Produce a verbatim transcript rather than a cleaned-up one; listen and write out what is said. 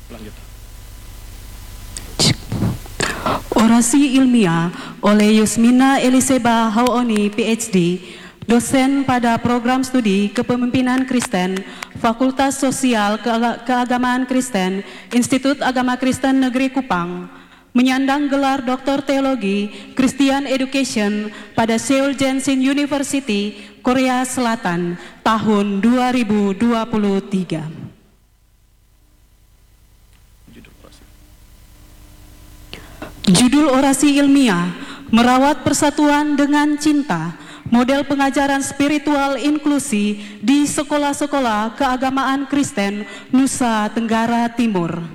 Lanjut. Orasi ilmiah oleh Yusmina Eliseba Hauoni P H D, dosen pada program studi Kepemimpinan Kristen, Fakultas Sosial Keagamaan Kristen, Institut Agama Kristen Negeri Kupang, menyandang gelar Doktor Teologi Christian Education pada Seoul Janshin University, Korea Selatan, tahun dua ribu dua puluh tiga. Judul orasi ilmiah, Merawat Persatuan dengan Cinta, Model Pengajaran Spiritual Inklusi di Sekolah-Sekolah Keagamaan Kristen Nusa Tenggara Timur.